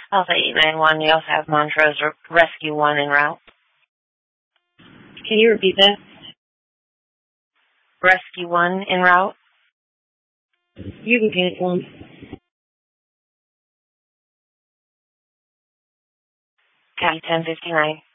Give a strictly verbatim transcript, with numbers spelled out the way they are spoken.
Alpha eight nine one, you also have Montrose Rescue one en route. Can you repeat that? Rescue one en route. You can cancel them. Copy ten fifty-nine.